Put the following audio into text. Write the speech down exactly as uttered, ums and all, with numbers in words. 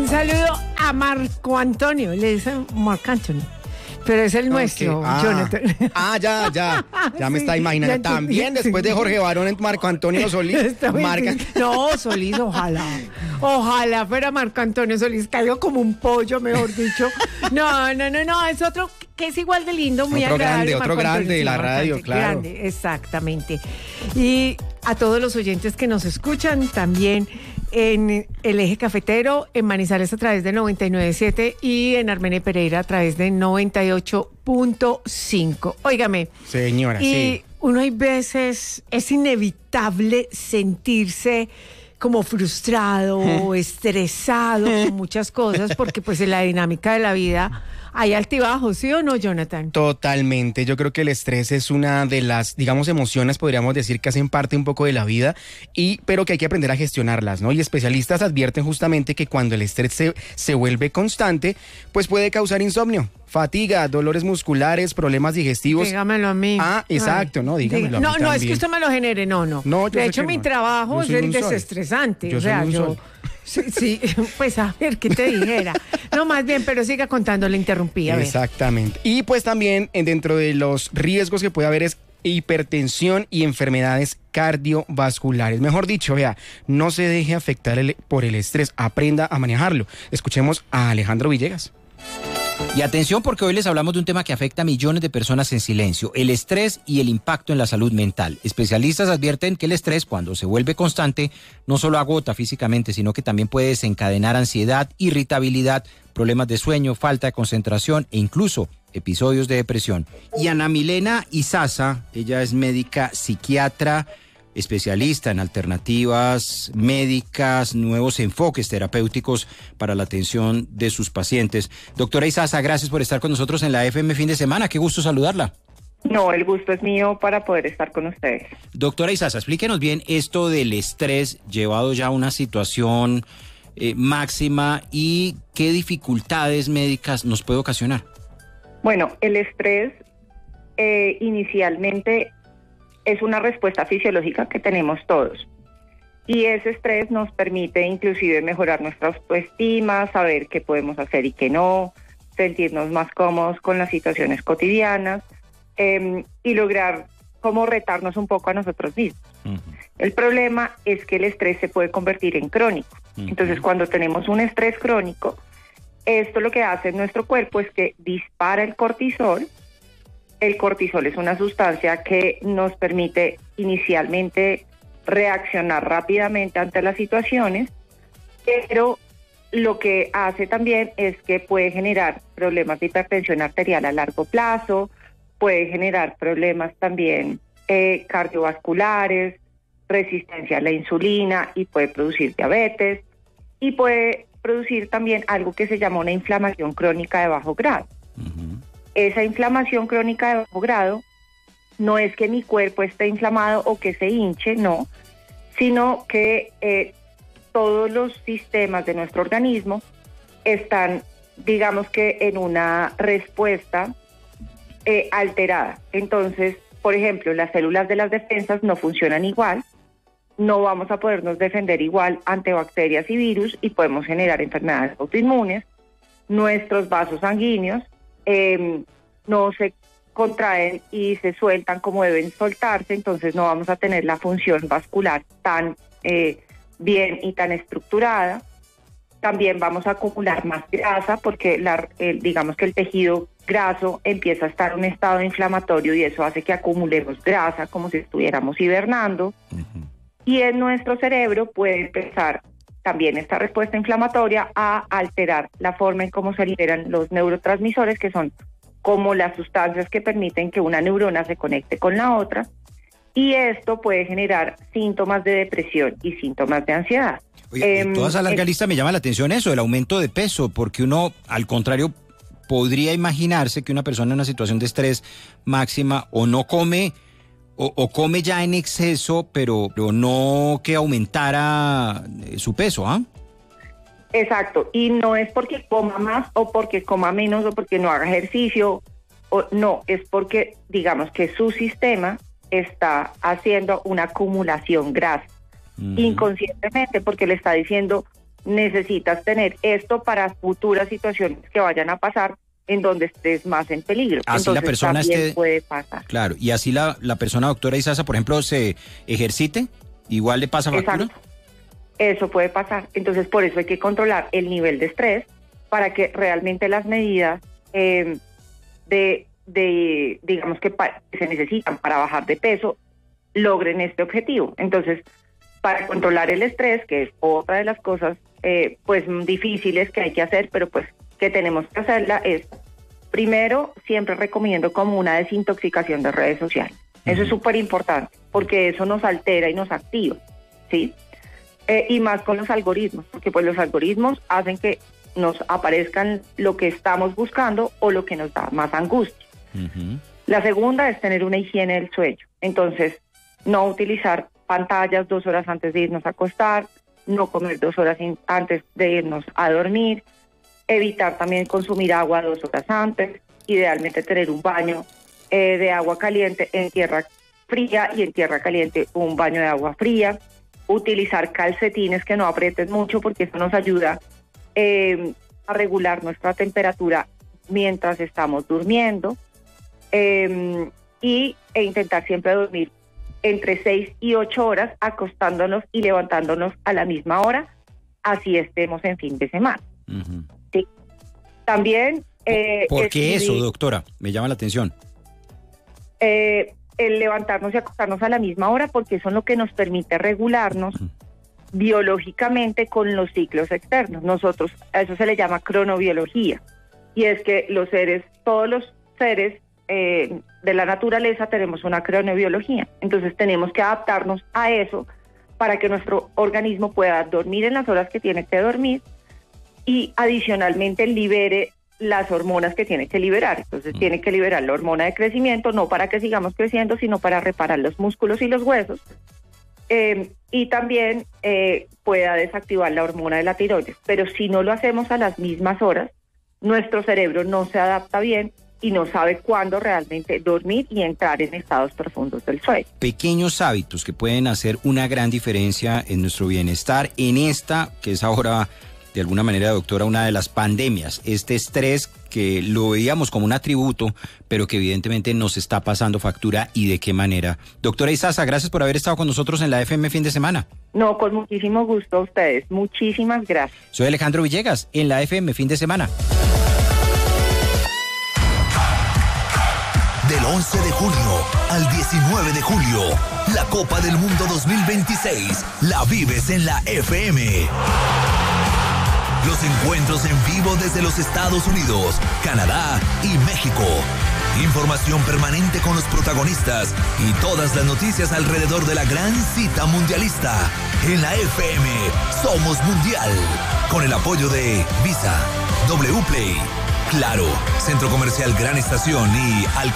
saludo a Marco Antonio, le dicen Marco Antonio, pero es el nuestro, okay. ah, Jonathan. Ah, ya, ya, ya me Sí, está imaginando. ya También sí. después de Jorge Barón, Marco Antonio Solís. Marca... No, Solís, ojalá. Ojalá fuera Marco Antonio Solís, cayó como un pollo, mejor dicho. No, no, no, no, es otro que es igual de lindo, muy otro agradable. Grande, otro Marco grande Antonio, de la sí, radio, Marco, claro. Grande, exactamente. Y a todos los oyentes que nos escuchan también en el Eje Cafetero, en Manizales a través de noventa y nueve punto siete y en Armenia Pereira a través de noventa y ocho punto cinco. Óigame. Señora, y sí. uno hay veces, es inevitable sentirse como frustrado o estresado con muchas cosas, porque pues en la dinámica de la vida hay altibajos, ¿sí o no, Jonathan? Totalmente, yo creo que el estrés es una de las, digamos, emociones, podríamos decir, que hacen parte un poco de la vida, y pero que hay que aprender a gestionarlas, ¿no? Y especialistas advierten justamente que cuando el estrés se, se vuelve constante, pues puede causar insomnio, fatiga, dolores musculares, problemas digestivos. Dígamelo a mí. Ah, exacto, Ay, no, dígamelo a mí No, no, es que también. usted me lo genere, no, no. No, yo de sé hecho, que mi no. trabajo Yo es soy el un sol. desestresante. Yo o soy sea, un yo... sol. Sí, sí, pues a ver, ¿qué te dijera? No, más bien, pero siga contando, le interrumpí, a ver. Exactamente. Y pues también eh, dentro de los riesgos que puede haber es hipertensión y enfermedades cardiovasculares. Mejor dicho, vea, no se deje afectar el, por el estrés, aprenda a manejarlo. Escuchemos a Alejandro Villegas. Y atención, porque hoy les hablamos de un tema que afecta a millones de personas en silencio, el estrés y el impacto en la salud mental. Especialistas advierten que el estrés, cuando se vuelve constante, no solo agota físicamente, sino que también puede desencadenar ansiedad, irritabilidad, problemas de sueño, falta de concentración e incluso episodios de depresión. Y Ana Milena Izaza, ella es médica psiquiatra, especialista en alternativas médicas, nuevos enfoques terapéuticos para la atención de sus pacientes. Doctora Izaza, gracias por estar con nosotros en la F M Fin de Semana. Qué gusto saludarla. No, el gusto es mío para poder estar con ustedes. Doctora Izaza, explíquenos bien esto del estrés llevado ya a una situación eh, máxima y qué dificultades médicas nos puede ocasionar. Bueno, el estrés eh, inicialmente es una respuesta fisiológica que tenemos todos. Y ese estrés nos permite inclusive mejorar nuestra autoestima, saber qué podemos hacer y qué no, sentirnos más cómodos con las situaciones cotidianas eh, y lograr como retarnos un poco a nosotros mismos. Uh-huh. El problema es que el estrés se puede convertir en crónico. Uh-huh. Entonces, cuando tenemos un estrés crónico, esto lo que hace en nuestro cuerpo es que dispara el cortisol. El cortisol es una sustancia que nos permite inicialmente reaccionar rápidamente ante las situaciones, pero lo que hace también es que puede generar problemas de hipertensión arterial a largo plazo, puede generar problemas también eh, cardiovasculares, resistencia a la insulina y puede producir diabetes y puede producir también algo que se llama una inflamación crónica de bajo grado. Uh-huh. Esa inflamación crónica de bajo grado no es que mi cuerpo esté inflamado o que se hinche, no, sino que eh, todos los sistemas de nuestro organismo están, digamos que en una respuesta eh, alterada. Entonces, por ejemplo, las células de las defensas no funcionan igual, no vamos a podernos defender igual ante bacterias y virus y podemos generar enfermedades autoinmunes. Nuestros vasos sanguíneos Eh, no se contraen y se sueltan como deben soltarse, entonces no vamos a tener la función vascular tan eh, bien y tan estructurada. También vamos a acumular más grasa porque la, eh, digamos que el tejido graso empieza a estar en un estado inflamatorio y eso hace que acumulemos grasa como si estuviéramos hibernando. Uh-huh. Y en nuestro cerebro puede empezar también esta respuesta inflamatoria a alterar la forma en cómo se liberan los neurotransmisores, que son como las sustancias que permiten que una neurona se conecte con la otra, y esto puede generar síntomas de depresión y síntomas de ansiedad. Oye, eh, de toda esa larga eh, lista me llama la atención eso, el aumento de peso, porque uno, al contrario, podría imaginarse que una persona en una situación de estrés máxima o no come O, o come ya en exceso, pero, pero no que aumentara su peso, ¿ah? ¿eh? Exacto, y no es porque coma más o porque coma menos o porque no haga ejercicio, o, no, es porque digamos que su sistema está haciendo una acumulación grasa, uh-huh. inconscientemente, porque le está diciendo necesitas tener esto para futuras situaciones que vayan a pasar en donde estés más en peligro. Así Entonces, la persona también esté... puede pasar. Claro, y así la, la persona, doctora Izaza, por ejemplo, se ejercite, igual le pasa factura. Exacto. Eso puede pasar. Entonces, por eso hay que controlar el nivel de estrés para que realmente las medidas eh, de, de, digamos que, pa- que se necesitan para bajar de peso logren este objetivo. Entonces, para controlar el estrés, que es otra de las cosas eh, pues difíciles que hay que hacer, pero pues que tenemos que hacerla, es primero siempre recomiendo como una desintoxicación de redes sociales. Eso uh-huh. es súper importante porque eso nos altera y nos activa, ¿sí? Eh, y más con los algoritmos, porque pues los algoritmos hacen que nos aparezcan lo que estamos buscando o lo que nos da más angustia. Uh-huh. La segunda es tener una higiene del sueño. Entonces, no utilizar pantallas dos horas antes de irnos a acostar, no comer dos horas in- antes de irnos a dormir, evitar también consumir agua dos horas antes, idealmente tener un baño eh, de agua caliente en tierra fría y en tierra caliente un baño de agua fría, utilizar calcetines que no aprieten mucho porque eso nos ayuda eh, a regular nuestra temperatura mientras estamos durmiendo eh, y, e intentar siempre dormir entre seis y ocho horas acostándonos y levantándonos a la misma hora, así estemos en fin de semana. Uh-huh. Sí. También... Eh, ¿Por qué eso, doctora? Me llama la atención. Eh, el levantarnos y acostarnos a la misma hora, porque eso es lo que nos permite regularnos uh-huh. biológicamente con los ciclos externos. Nosotros, a eso se le llama cronobiología, y es que los seres, todos los seres eh, de la naturaleza tenemos una cronobiología, entonces tenemos que adaptarnos a eso para que nuestro organismo pueda dormir en las horas que tiene que dormir y adicionalmente libere las hormonas que tiene que liberar. Entonces mm. tiene que liberar la hormona de crecimiento, no para que sigamos creciendo, sino para reparar los músculos y los huesos. Eh, y también eh, pueda desactivar la hormona de la tiroides. Pero si no lo hacemos a las mismas horas, nuestro cerebro no se adapta bien y no sabe cuándo realmente dormir y entrar en estados profundos del sueño. Pequeños hábitos que pueden hacer una gran diferencia en nuestro bienestar en esta, que es ahora, de alguna manera, doctora, una de las pandemias, este estrés que lo veíamos como un atributo, pero que evidentemente nos está pasando factura, y de qué manera. Doctora Izaza, gracias por haber estado con nosotros en la F M Fin de Semana. No, con muchísimo gusto a ustedes. Muchísimas gracias. Soy Alejandro Villegas, en la F M Fin de Semana. Del once de junio al diecinueve de julio, la Copa del Mundo dos mil veintiséis la vives en la F M. Los encuentros en vivo desde los Estados Unidos, Canadá y México. Información permanente con los protagonistas y todas las noticias alrededor de la gran cita mundialista. En la F M Somos Mundial, con el apoyo de Visa, W Play, Claro, Centro Comercial Gran Estación y Alcohol.